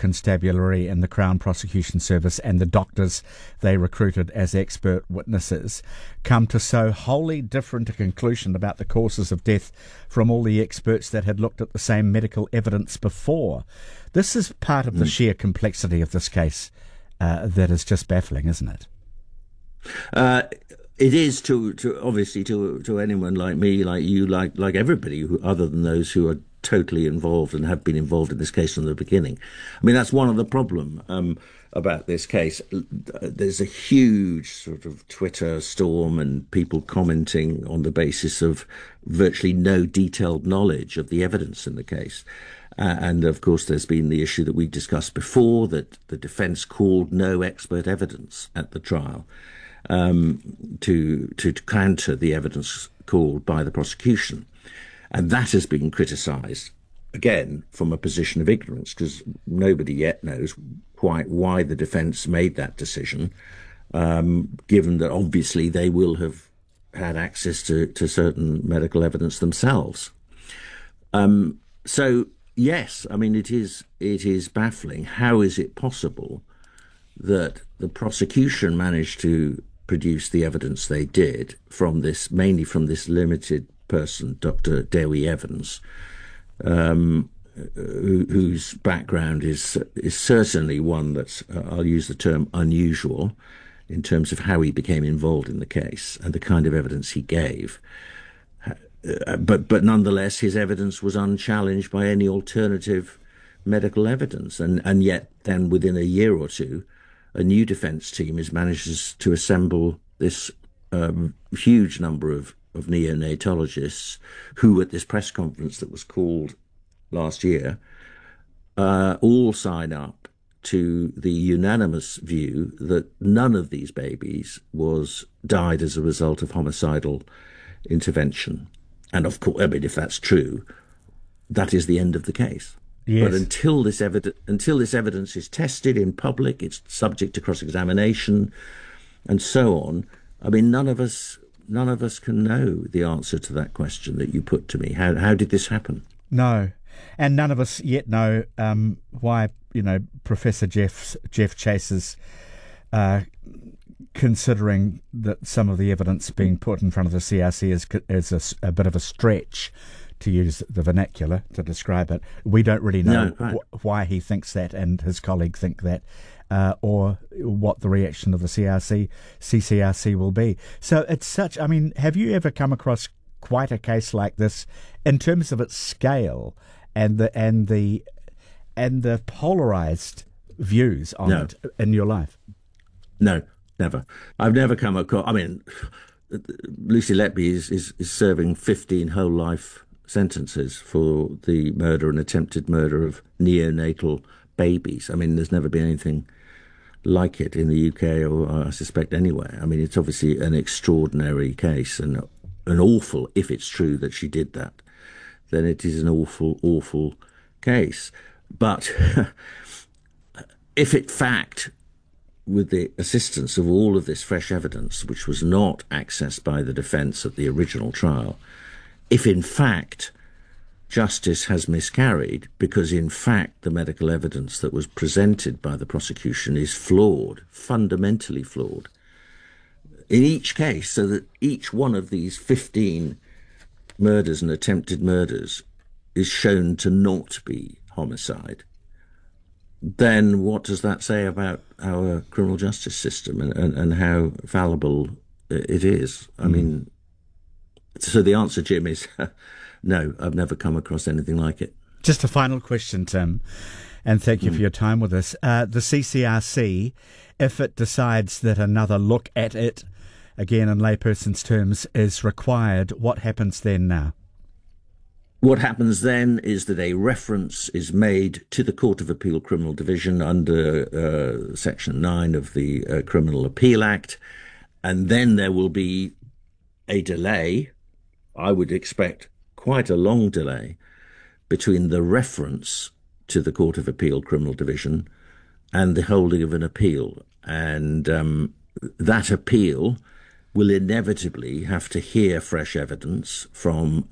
Constabulary and the Crown Prosecution Service and the doctors they recruited as expert witnesses come to so wholly different a conclusion about the causes of death from all the experts that had looked at the same medical evidence before. This is part of the sheer complexity of this case that is just baffling, isn't it? It is to obviously to anyone like me, like you, like everybody who, other than those who are totally involved and have been involved in this case from the beginning. I mean, that's one of the problem about this case. There's a huge sort of Twitter storm and people commenting on the basis of virtually no detailed knowledge of the evidence in the case. And of course, there's been the issue that we discussed before, that the defence called no expert evidence at the trial to counter the evidence called by the prosecution. And that has been criticised, again, from a position of ignorance, because nobody yet knows quite why the defence made that decision, given that obviously they will have had access to certain medical evidence themselves. So, yes, I mean, it is baffling. How is it possible that the prosecution managed to produce the evidence they did from this, mainly from this limited person, Dr. Dewi Evans, whose background is certainly one that's, I'll use the term unusual, in terms of how he became involved in the case and the kind of evidence he gave. But nonetheless, his evidence was unchallenged by any alternative medical evidence. And yet then within a year or two, a new defence team manages to assemble this huge number of neonatologists who, at this press conference that was called last year, all sign up to the unanimous view that none of these babies died as a result of homicidal intervention. And of course, I mean, if that's true, that is the end of the case. Yes. But until this evidence is tested in public, it's subject to cross-examination and so on. I mean, none of us can know the answer to that question that you put to me. How did this happen? No, and none of us yet know why Professor Jeff Chase is considering that some of the evidence being put in front of the CRC is a bit of a stretch, to use the vernacular to describe it. We don't really know why he thinks that and his colleague think that, or what the reaction of the CCRC will be. So it's such, I mean, have you ever come across quite a case like this in terms of its scale and the polarized views on it in your life? No, never. I've never come across, I mean, Lucy Letby is serving 15 whole life sentences for the murder and attempted murder of neonatal babies. I mean, there's never been anything like it in the UK, or I suspect anywhere. I mean, it's obviously an extraordinary case and an awful, if it's true that she did that, then it is an awful, awful case. But if in fact, with the assistance of all of this fresh evidence, which was not accessed by the defence at the original trial, if in fact justice has miscarried because in fact the medical evidence that was presented by the prosecution is flawed, fundamentally flawed, in each case, so that each one of these 15 murders and attempted murders is shown to not be homicide, then what does that say about our criminal justice system and how fallible it is? I mean, so the answer, Jim, is no, I've never come across anything like it. Just a final question, Tim, and thank you for your time with us. The CCRC, if it decides that another look at it, again in layperson's terms, is required, what happens then now? What happens then is that a reference is made to the Court of Appeal Criminal Division under Section 9 of the Criminal Appeal Act, and then there will be a delay. I would expect quite a long delay between the reference to the Court of Appeal Criminal Division and the holding of an appeal. And that appeal will inevitably have to hear fresh evidence from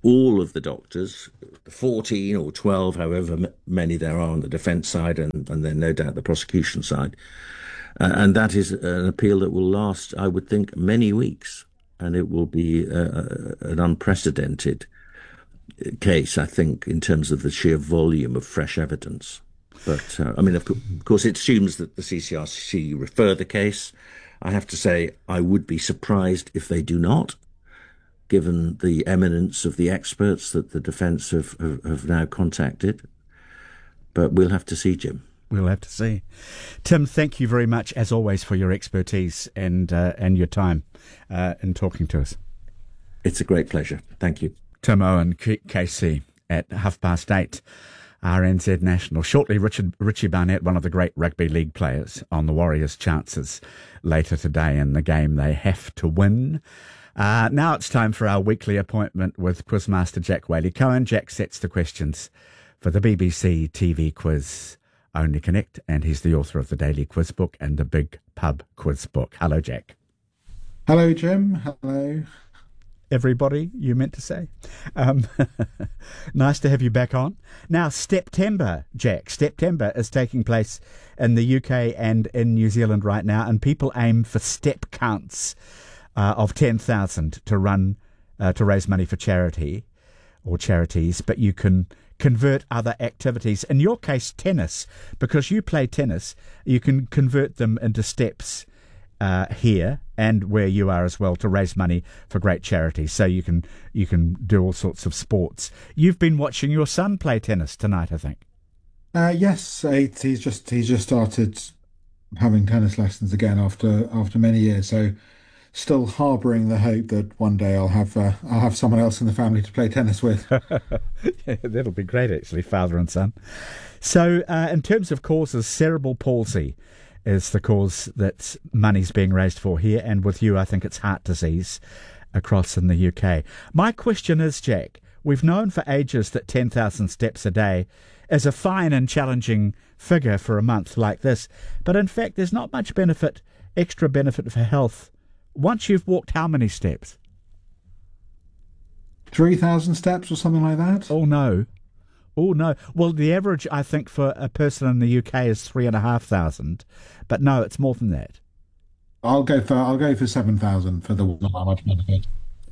all of the doctors, 14 or 12, however many there are on the defence side, and then no doubt the prosecution side. And that is an appeal that will last, I would think, many weeks. And it will be an unprecedented case, I think, in terms of the sheer volume of fresh evidence. But, I mean, of course, it assumes that the CCRC refer the case. I have to say, I would be surprised if they do not, given the eminence of the experts that the defence have now contacted. But we'll have to see, Jim. We'll have to see. Tim, thank you very much, as always, for your expertise and your time in talking to us. It's a great pleasure. Thank you. Tim Owen, KC, at 8:30, RNZ National. Shortly, Richie Barnett, one of the great rugby league players, on the Warriors' chances later today in the game they have to win. Now it's time for our weekly appointment with Quizmaster Jack Whaley-Cohen. Jack sets the questions for the BBC TV quiz Only Connect, and he's the author of the Daily Quiz Book and the Big Pub Quiz Book. Hello, Jack. Hello, Jim. Hello. Everybody, you meant to say. Nice to have you back on. Now, Steptember, Jack. Steptember is taking place in the UK and in New Zealand right now, and people aim for step counts of 10,000 to raise money for charity or charities, but you can convert other activities. In your case, tennis, because you play tennis, you can convert them into steps here and where you are as well to raise money for great charities. So you can do all sorts of sports. You've been watching your son play tennis tonight, I think. Yes, he's just started having tennis lessons again after many years. So still harbouring the hope that one day I'll have someone else in the family to play tennis with. Yeah, that'll be great, actually, father and son. So in terms of causes, cerebral palsy is the cause that money's being raised for here, and with you I think it's heart disease across in the UK. My question is, Jack, we've known for ages that 10,000 steps a day is a fine and challenging figure for a month like this, but in fact there's not much extra benefit for health once you've walked how many steps? 3,000 steps or something like that? Oh no. Well, the average, I think, for a person in the UK is 3,500, but no, it's more than that. I'll go for 7,000 for the how much benefit.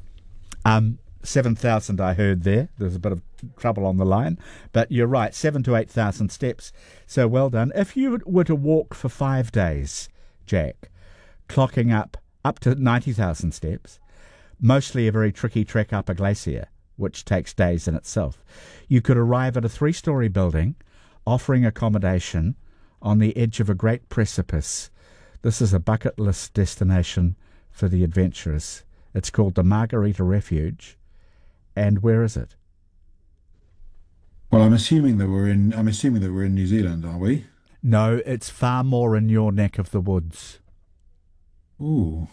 7,000 I heard there. There's a bit of trouble on the line, but you're right, 7,000 to 8,000 steps. So well done. If you were to walk for 5 days, Jack, clocking up to 90,000 steps, mostly a very tricky trek up a glacier, which takes days in itself, you could arrive at a 3-story building offering accommodation on the edge of a great precipice. This is a bucket list destination for the adventurous. It's called the Margarita Refuge. And where is it? Well, I'm assuming that we're in New Zealand, are we? No, it's far more in your neck of the woods. Ooh.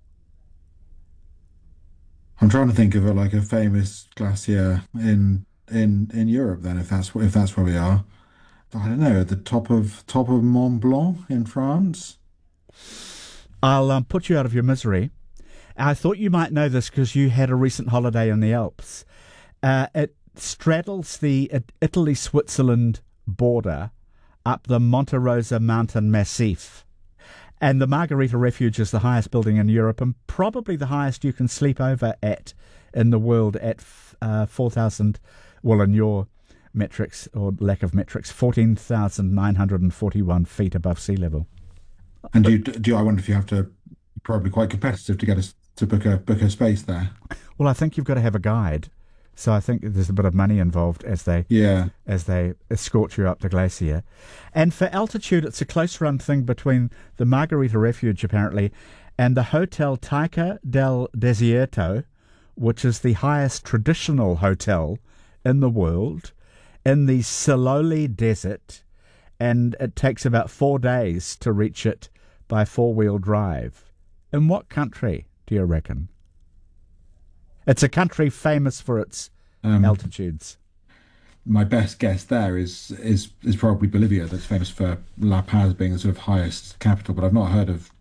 I'm trying to think of a famous glacier in Europe. Then, if that's where we are, I don't know, at the top of Mont Blanc in France. I'll put you out of your misery. I thought you might know this because you had a recent holiday in the Alps. It straddles the Italy-Switzerland border up the Monte Rosa mountain massif. And the Margarita Refuge is the highest building in Europe and probably the highest you can sleep over at in the world at 4,000, well, in your metrics or lack of metrics, 14,941 feet above sea level. And do I wonder if you have to, probably quite competitive to get us to book a space there? Well, I think you've got to have a guide. So I think there's a bit of money involved as they escort you up the glacier. And for altitude, it's a close run thing between the Margarita Refuge, apparently, and the Hotel Taica del Desierto, which is the highest traditional hotel in the world, in the Siloli Desert, and it takes about 4 days to reach it by 4-wheel drive. In what country, do you reckon? It's a country famous for its altitudes. My best guess there is probably Bolivia, that's famous for La Paz being the sort of highest capital, but I've not heard of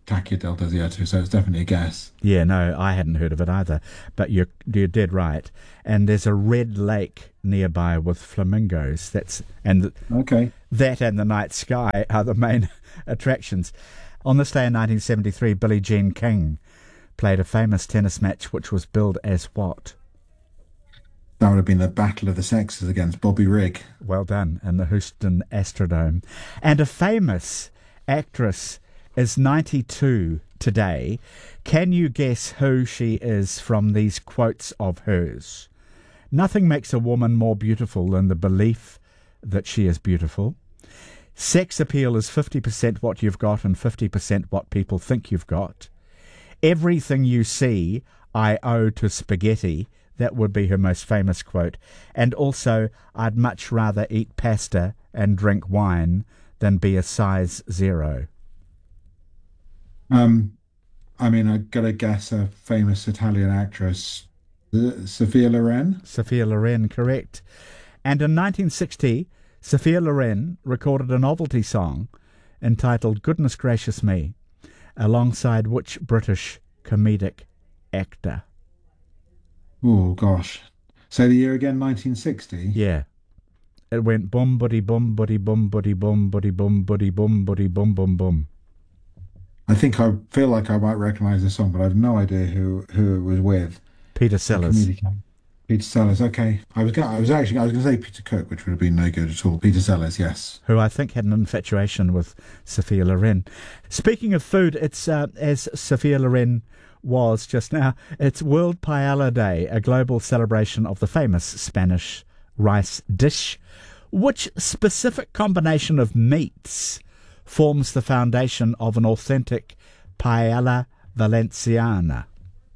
Tachya del Desierto, so it's definitely a guess. Yeah, no, I hadn't heard of it either, but you're dead right. And there's a red lake nearby with flamingos. Okay. That and the night sky are the main attractions. On this day in 1973, Billie Jean King played a famous tennis match which was billed as what? That would have been the Battle of the Sexes against Bobby Rigg. Well done, in the Houston Astrodome. And a famous actress is 92 today. Can you guess who she is from these quotes of hers? Nothing makes a woman more beautiful than the belief that she is beautiful. Sex appeal is 50% what you've got and 50% what people think you've got. Everything you see, I owe to spaghetti. That would be her most famous quote. And also, I'd much rather eat pasta and drink wine than be a size 0. I mean, I've got to guess a famous Italian actress, Sophia Loren. Sophia Loren, correct. And in 1960, Sophia Loren recorded a novelty song entitled Goodness Gracious Me, alongside which British comedic actor? Oh, gosh. Say the year again, 1960? Yeah. It went bum, buddy, bum, buddy, bum, buddy, bum, buddy, bum, buddy, bum, buddy, bum, bum, bum. I feel like I might recognise the song, but I have no idea who it was with. Peter Sellers. Peter Sellers. Okay, I was going to say Peter Cook, which would have been no good at all. Peter Sellers, yes. Who I think had an infatuation with Sophia Loren. Speaking of food, it's as Sophia Loren was just now. It's World Paella Day, a global celebration of the famous Spanish rice dish. Which specific combination of meats forms the foundation of an authentic paella valenciana?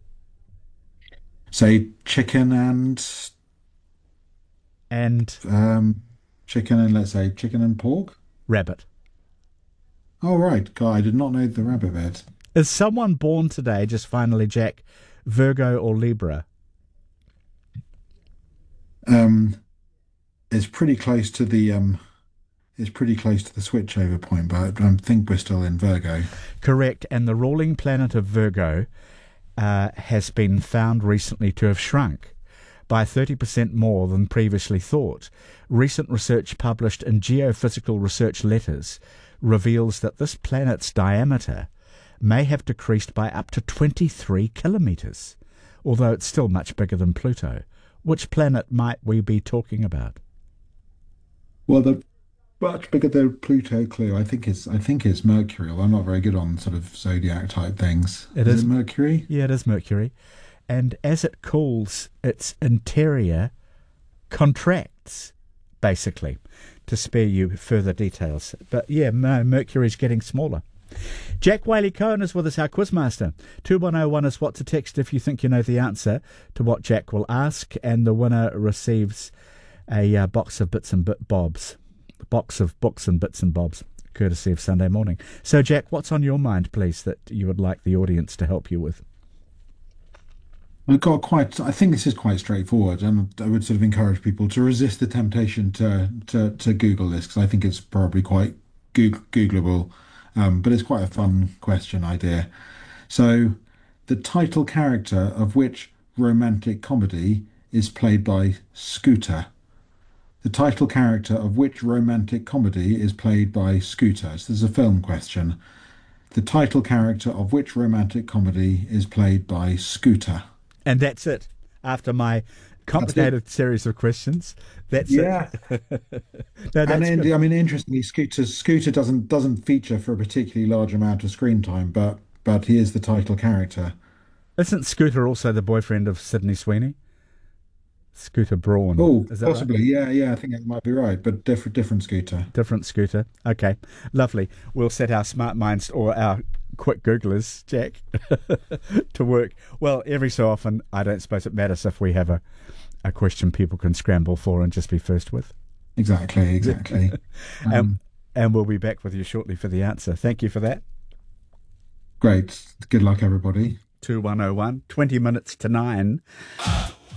Say chicken and let's say chicken and pork? Rabbit. Oh, right. God, I did not know the rabbit bit. Is someone born today, just finally, Jack, Virgo or Libra? It's pretty close to the switchover point, but I think we're still in Virgo. Correct, and the ruling planet of Virgo has been found recently to have shrunk by 30% more than previously thought. Recent research published in Geophysical Research Letters reveals that this planet's diameter may have decreased by up to 23 kilometres, although it's still much bigger than Pluto. Which planet might we be talking about? Well, the much bigger than Pluto clue, I think it's Mercury. I'm not very good on sort of zodiac type things. Is it Mercury? Yeah, it is Mercury. And as it cools, its interior contracts, basically, to spare you further details. But yeah, Mercury's getting smaller. Jack Whaley-Cohen is with us, our quizmaster. 2101 is what to text if you think you know the answer to what Jack will ask, and the winner receives a box of bits and bobs. Box of books and bits and bobs, courtesy of Sunday Morning. So, Jack, what's on your mind, please, that you would like the audience to help you with? I think this is quite straightforward, and I would sort of encourage people to resist the temptation to Google this, because I think it's probably quite Googleable, but it's quite a fun question idea. So, the title character of which romantic comedy is played by Scooter? The title character of which romantic comedy is played by Scooter? So there's a film question. The title character of which romantic comedy is played by Scooter? And that's it. After my complicated series of questions, that's it. No, and I mean, interestingly, Scooter doesn't feature for a particularly large amount of screen time, but he is the title character. Isn't Scooter also the boyfriend of Sydney Sweeney? Scooter Braun. Oh, is that possibly. Right? Yeah, I think that might be right, but different Scooter. Different Scooter. Okay, lovely. We'll set our smart minds or our quick Googlers, Jack, to work. Well, every so often, I don't suppose it matters if we have a question people can scramble for and just be first with. Exactly. And we'll be back with you shortly for the answer. Thank you for that. Great. Good luck, everybody. 2101, 20 minutes to 9.